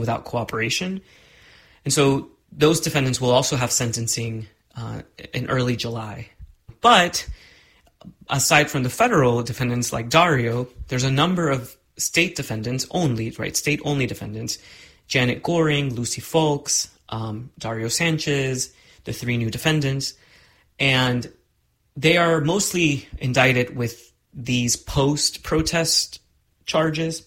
without cooperation. And so those defendants will also have sentencing in early July. But aside from the federal defendants like Dario, there's a number of state defendants only, right? State-only defendants. Janet Goring, Lucy Folks, Dario Sanchez, the three new defendants. And they are mostly indicted with these post-protest charges.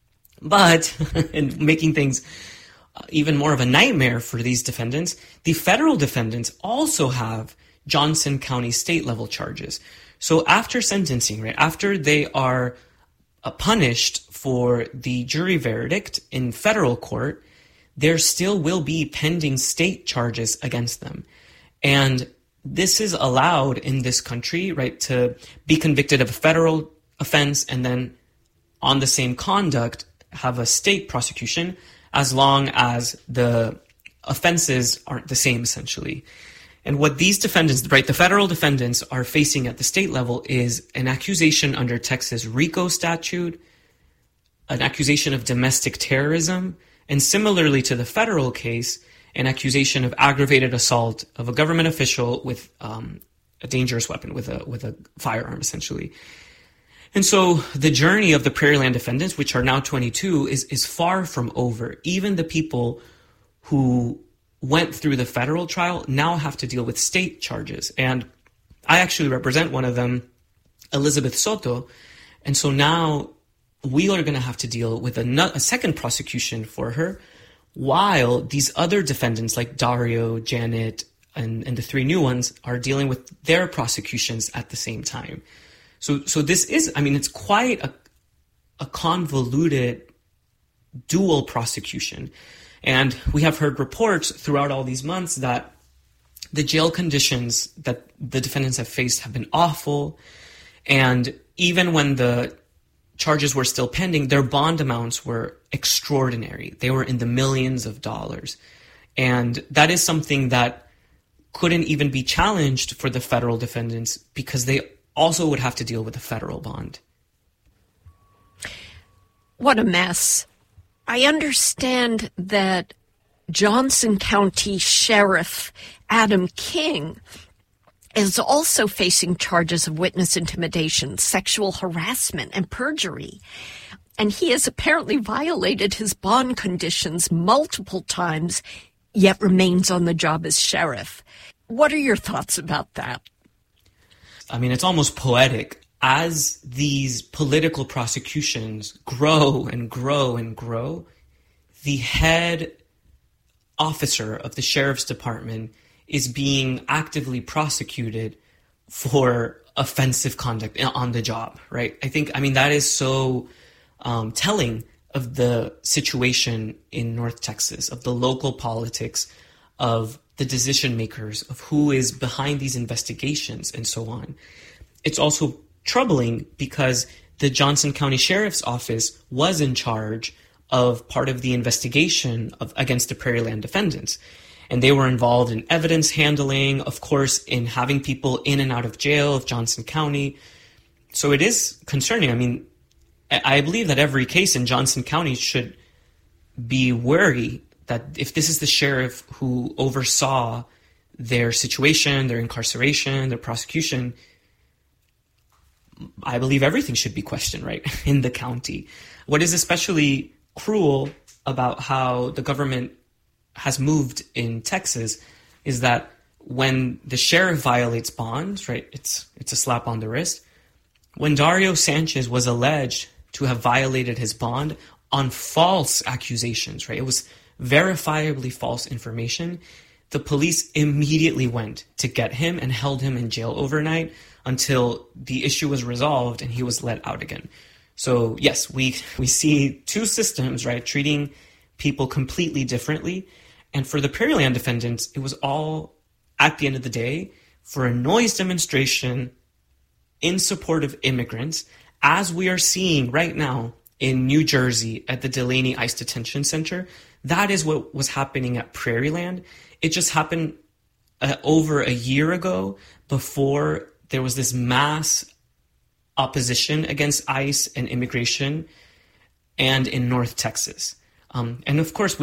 But, in making things even more of a nightmare for these defendants, the federal defendants also have Johnson County state-level charges. So after sentencing, right, after they are punished for the jury verdict in federal court, there still will be pending state charges against them. And this is allowed in this country, right, to be convicted of a federal offense and then on the same conduct have a state prosecution as long as the offenses aren't the same, essentially. And what these defendants, right, the federal defendants are facing at the state level is an accusation under Texas RICO statute, an accusation of domestic terrorism, and similarly to the federal case, an accusation of aggravated assault of a government official with a dangerous weapon, with a firearm, essentially. And so the journey of the Prairieland defendants, which are now 22, is far from over. Even the people who went through the federal trial now have to deal with state charges. And I actually represent one of them, Elizabeth Soto. And so now we are going to have to deal with a second prosecution for her, while these other defendants like Dario, Janet, and the three new ones are dealing with their prosecutions at the same time. So this is, I mean, it's quite a convoluted dual prosecution. And we have heard reports throughout all these months that the jail conditions that the defendants have faced have been awful. And even when the charges were still pending, their bond amounts were extraordinary. They were in the millions of dollars. And that is something that couldn't even be challenged for the federal defendants because they also would have to deal with a federal bond. What a mess. I understand that Johnson County Sheriff Adam King is also facing charges of witness intimidation, sexual harassment, and perjury. And he has apparently violated his bond conditions multiple times, yet remains on the job as sheriff. What are your thoughts about that? I mean, it's almost poetic. As these political prosecutions grow and grow and grow, the head officer of the sheriff's department is being actively prosecuted for offensive conduct on the job, right? I mean, that is so telling of the situation in North Texas, of the local politics, of the decision makers, of who is behind these investigations, and so on. It's also troubling because the Johnson County Sheriff's Office was in charge of part of the investigation against the Prairieland defendants. And they were involved in evidence handling, of course, in having people in and out of jail of Johnson County. So it is concerning. I mean, I believe that every case in Johnson County should be wary that if this is the sheriff who oversaw their situation, their incarceration, their prosecution, I believe everything should be questioned, right, in the county. What is especially cruel about how the government has moved in Texas is that when the sheriff violates bonds, right, it's a slap on the wrist. When Dario Sanchez was alleged to have violated his bond on false accusations, right, it was verifiably false information, the police immediately went to get him and held him in jail overnight until the issue was resolved and he was let out again. So yes, we see two systems, right, treating people completely differently. And for the Prairieland defendants, it was all, at the end of the day, for a noise demonstration in support of immigrants, as we are seeing right now in New Jersey at the Delaney ICE Detention Center. That is what was happening at Prairieland. It just happened over a year ago, before there was this mass opposition against ICE and immigration, and in North Texas. And of course,